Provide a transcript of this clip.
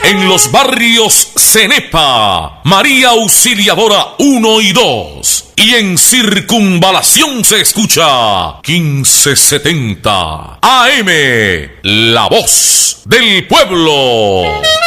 En los barrios Cenepa, María Auxiliadora 1 y 2. Y en Circunvalación se escucha 1570 AM, la voz del pueblo.